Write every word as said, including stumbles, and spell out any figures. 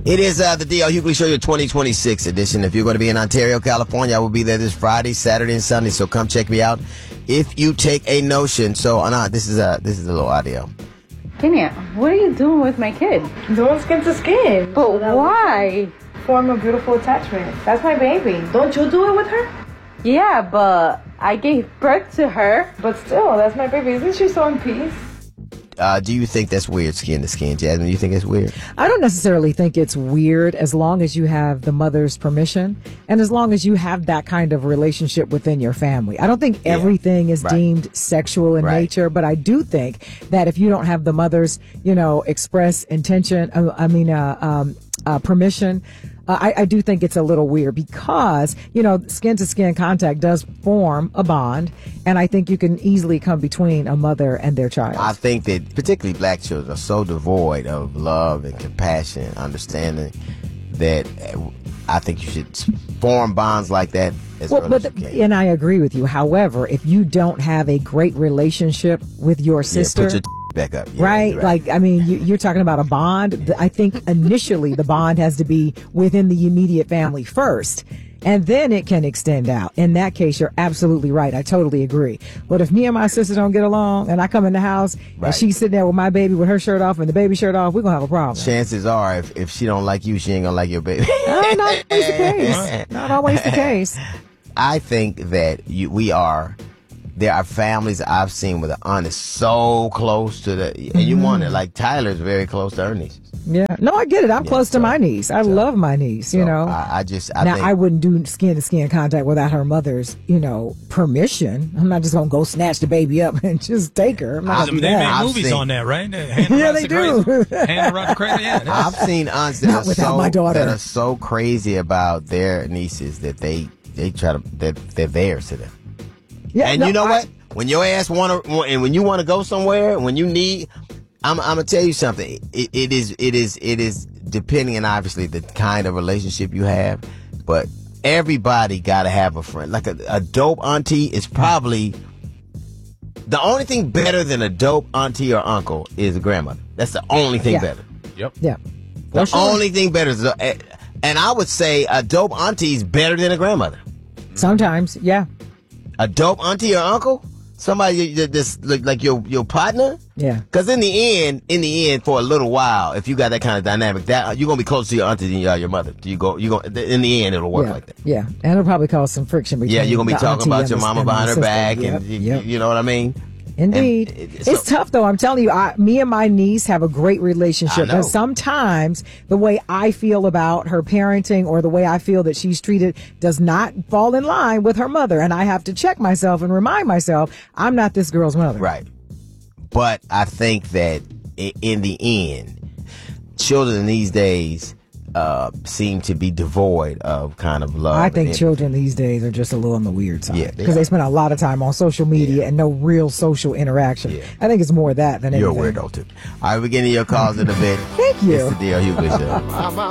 It is uh, the D L Hughley Show, your twenty twenty-six edition. If you're going to be in Ontario, California, I will be there this Friday, Saturday, and Sunday. So come check me out if you take a notion. So, Anna, this is a this is a little audio. Kenya, what are you doing with my kid? Doing skin to skin. But why? Form a beautiful attachment. That's my baby. Don't you do it with her? Yeah, but I gave birth to her. But still, that's my baby. Isn't she so in peace? Uh, do you think that's weird, skin to skin, Jasmine? Do you think it's weird? I don't necessarily think it's weird as long as you have the mother's permission and as long as you have that kind of relationship within your family. I don't think Yeah. everything is Right. deemed sexual in Right. nature, but I do think that if you don't have the mother's, you know, express intention, uh, I mean, uh, um, uh, permission, Uh, I, I do think it's a little weird because, you know, skin to skin contact does form a bond. And I think you can easily come between a mother and their child. I think that particularly black children are so devoid of love and compassion and understanding that uh, I think you should form bonds like that as well, early but as you the, can. and I agree with you. However, if you don't have a great relationship with your sister, Yeah, put your back up. Yeah, right? you're Like, I mean, you, you're talking about a bond. The- I think initially the bond has to be within the immediate family first, and then it can extend out. In that case, you're absolutely right. I totally agree. But if me and my sister don't get along and I come in the house Right. and she's sitting there with my baby with her shirt off and the baby shirt off, we're going to have a problem. Chances are, if, if she don't like you, she ain't gonna like your baby. No, not always the case. Not always the case. I think that you, we are. There are families I've seen where the aunt is so close to the, and you wonder, like Tyler's very close to her nieces. Yeah. No, I get it. I'm Yeah, close so- to my niece. I so- love my niece, you So know. I, I just, I now, think, I wouldn't do skin to skin contact without her mother's, you know, permission. I'm not just going to go snatch the baby up and just take her. I'm not I've- gonna do They that. made I've movies seen- on that, right? Hand Yeah, around they the do. crazy- Hand around the crazy. Yeah, that's- I've seen aunts that Not are without so my daughter. that are so crazy about their nieces that they they try to they're, they're theirs to them. Yeah, And no, you know I- what? When your ass want to, and when you want to go somewhere, when you need, I'm, I'm gonna tell you something. It, it is, it is, it is depending on obviously the kind of relationship you have, but everybody got to have a friend. Like a, a dope auntie is probably the only thing better than a dope auntie or uncle is a grandmother. That's the only thing Yeah. better. Yep. Yeah. The For sure. only thing better is, a, and I would say a dope auntie is better than a grandmother. Sometimes, yeah. A dope auntie or uncle, somebody that just look like your your partner. Yeah. Because in the end, in the end, for a little while, if you got that kind of dynamic, that you're gonna be closer to your auntie than you are your mother. You go, you go. In the end, it'll work yeah. like that. Yeah. And it'll probably cause some friction between Yeah, you're gonna be the talking auntie about and your the- mama and the behind her sister. back, Yep, and you, yep. you know what I mean. Indeed. And it- it's so- tough, though. I'm telling you, I, me and my niece have a great I relationship. know. And sometimes the way I feel about her parenting or the way I feel that she's treated does not fall in line with her mother. And I have to check myself and remind myself, I'm not this girl's mother. Right. But I think that i- in the end, children these days uh, seem to be devoid of kind of love. I and think empathy. children these days are just a little on the weird side. Yeah, they Because they are. spend a lot of time on social media Yeah. and no real social interaction. Yeah. I think it's more that than You're a anything. weirdo too. All right, we're getting your calls in a bit. Thank you. It's the D L Hughley Show.